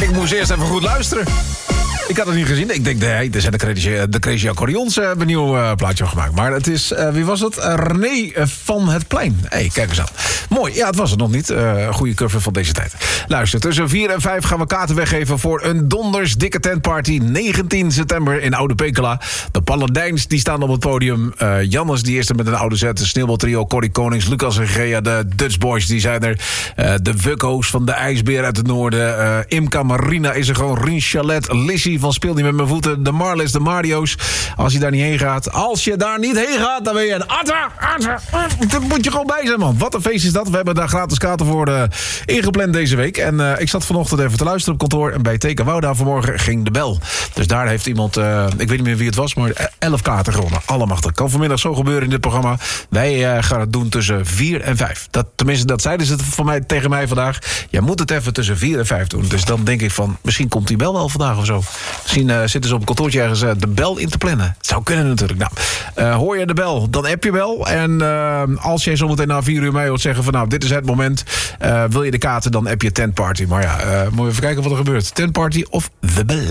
Ik moest eerst even goed luisteren. Ik had het niet gezien. Ik denk, nee, er zijn de Crazy Accordions hebben een nieuw plaatje gemaakt. Maar het is, wie was het? René van het Plein. Hey, kijk eens aan. Mooi, ja, het was het nog niet. Goede cover van deze tijd. Luister, tussen 4 en 5 gaan we kaarten weggeven voor een donders dikke tentparty. 19 september in Oude Pekela. De Paladijns, die staan op het podium. Jannes, die is er met een oude zet. De Sneeuwbaltrio, Corrie Konings, Lucas en Gea. De Dutch Boys, die zijn er. De Wukko's van de IJsbeer uit het noorden. Imca Marina is er gewoon. Rien Chalet, Lissy van Speel Niet Met Mijn Voeten. De Marlis, de Mario's. Als je daar niet heen gaat. Als je daar niet heen gaat, dan ben je een atta. Daar moet je gewoon bij zijn, man. Wat een feest is dat. We hebben daar gratis kaarten voor ingepland deze week. En ik zat vanochtend even te luisteren op kantoor. En bij Teken Wouda vanmorgen ging de bel. Dus daar heeft iemand, ik weet niet meer wie het was, maar 11 kaarten gewonnen. Allemachtig. Kan vanmiddag zo gebeuren in dit programma. Wij gaan het doen tussen 4 en 5. Tenminste, dat zeiden ze tegen mij vandaag. Je moet het even tussen 4 en 5 doen. Dus dan denk ik van, misschien komt die bel wel vandaag of zo. Misschien zitten ze op een kantoortje ergens de bel in te plannen. Het zou kunnen natuurlijk. Nou, hoor je de bel, dan app je wel. En als jij zometeen na 4 uur mij wilt zeggen van nou, dit is het moment. Wil je de kaarten, dan app je Tentparty. Maar ja, moet je even kijken wat er gebeurt. Tentparty of The Bell.